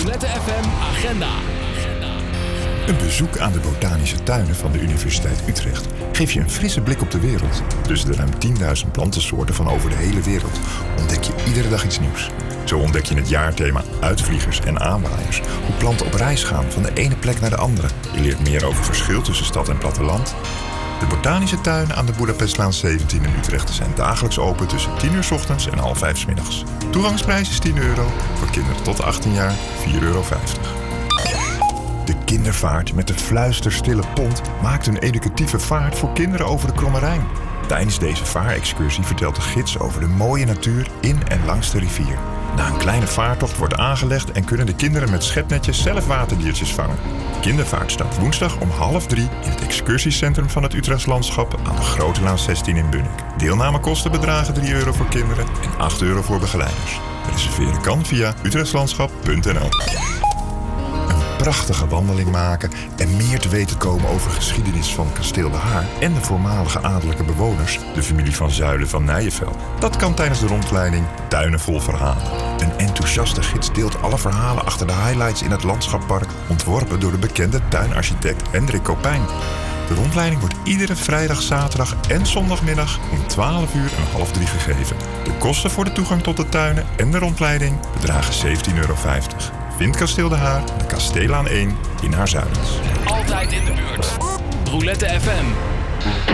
Roulette FM Agenda. Een bezoek aan de botanische tuinen van de Universiteit Utrecht geeft je een frisse blik op de wereld. Tussen de ruim 10.000 plantensoorten van over de hele wereld ontdek je iedere dag iets nieuws. Zo ontdek je het jaarthema uitvliegers en aanwaaiers. Hoe planten op reis gaan van de ene plek naar de andere. Je leert meer over het verschil tussen stad en platteland. De botanische tuinen aan de Boedapestlaan 17 in Utrecht zijn dagelijks open tussen 10 uur 's ochtends en 4:30 's middags. Toegangsprijs is €10. Voor kinderen tot 18 jaar €4,50. De kindervaart met de fluisterstille pont maakt een educatieve vaart voor kinderen over de Kromme Rijn. Tijdens deze vaarexcursie vertelt de gids over de mooie natuur in en langs de rivier. Na een kleine vaartocht wordt aangelegd en kunnen de kinderen met schepnetjes zelf waterdiertjes vangen. De kindervaart start woensdag om 2:30 in het excursiecentrum van het Utrechts Landschap aan de Grote Laan 16 in Bunnik. Deelnamekosten bedragen €3 voor kinderen en €8 voor begeleiders. Reserveren kan via utrechtslandschap.nl. Prachtige wandeling maken en meer te weten komen over de geschiedenis van Kasteel De Haar en de voormalige adellijke bewoners, de familie van Zuylen van Nijenveld. Dat kan tijdens de rondleiding Tuinen vol verhalen. Een enthousiaste gids deelt alle verhalen achter de highlights in het landschappark, ontworpen door de bekende tuinarchitect Hendrik Kopijn. De rondleiding wordt iedere vrijdag, zaterdag en zondagmiddag om 12 uur en 2:30 gegeven. De kosten voor de toegang tot de tuinen en de rondleiding bedragen €17,50. Vind Kasteel De Haar, de Kasteelaan 1 in Haarzuilens. Altijd in de buurt. Roulette FM.